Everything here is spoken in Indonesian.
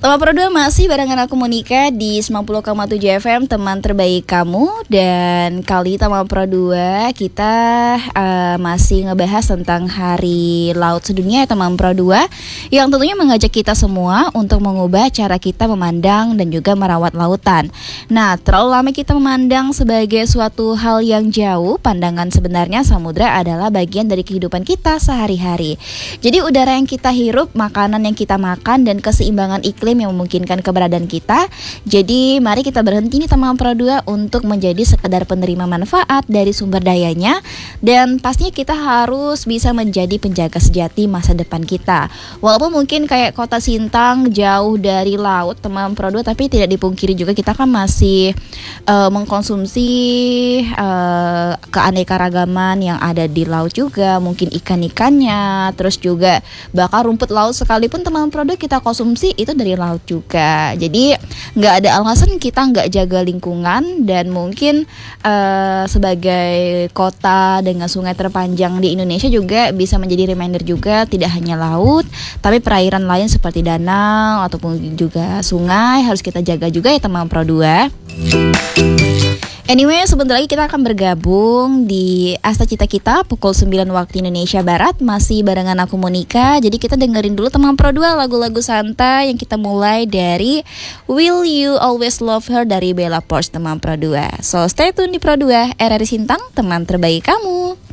Teman Pro 2 masih barengan aku Monica di 90,7 FM, teman terbaik kamu. Dan kali Teman Pro 2 kita masih ngebahas tentang Hari Laut Sedunia Teman Pro 2, yang tentunya mengajak kita semua untuk mengubah cara kita memandang dan juga merawat lautan. Nah, terlalu lama kita memandang sebagai suatu hal yang jauh, pandangan sebenarnya samudra adalah bagian dari kehidupan kita sehari-hari. Jadi udara yang kita hirup, makanan yang kita makan, dan keseimbangan iklim yang memungkinkan keberadaan kita. Jadi mari kita berhenti nih Teman Pro 2 untuk menjadi sekedar penerima manfaat dari sumber dayanya, dan pastinya kita harus bisa menjadi penjaga sejati masa depan kita. Walaupun mungkin kayak Kota Sintang jauh dari laut Teman Pro 2, tapi tidak dipungkiri juga kita kan masih mengkonsumsi keanekaragaman yang ada di laut juga, mungkin ikan-ikannya, terus juga bahkan rumput laut sekalipun Teman Pro 2 kita konsumsi itu dari laut juga. Jadi nggak ada alasan kita nggak jaga lingkungan. Dan mungkin sebagai kota dengan sungai terpanjang di Indonesia juga bisa menjadi reminder juga, tidak hanya laut tapi perairan lain seperti danau ataupun juga sungai harus kita jaga juga ya Teman Pro 2. Anyway, sebentar lagi kita akan bergabung di Asta Cita Kita pukul 9 waktu Indonesia Barat. Masih barengan aku Monica. Jadi kita dengerin dulu Teman Pro 2 lagu-lagu santai yang kita mulai dari Will You Always Love Her dari Bella Poarch Teman Pro 2. So stay tune di Pro 2, RRI Sintang, teman terbaik kamu.